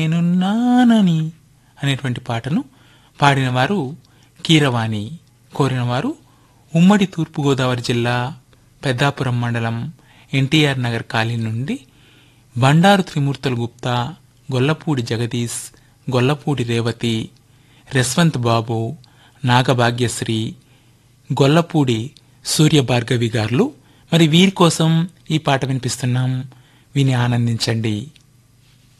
నేనున్నానని అనేటువంటి పాటను పాడినవారు కీరవాణి. కోరినవారు ఉమ్మడి తూర్పుగోదావరి జిల్లా పెద్దాపురం మండలం ఎన్టీఆర్ నగర్ కాలనీ నుండి బండారు త్రిమూర్తుల గుప్తా, గొల్లపూడి జగదీష్, గొల్లపూడి రేవతి, రెస్వంత్ బాబు, నాగభాగ్యశ్రీ, గొల్లపూడి సూర్యభార్గవి గారు. మరి వీరి కోసం ఈ పాట వినిపిస్తున్నాం, విని ఆనందించండి.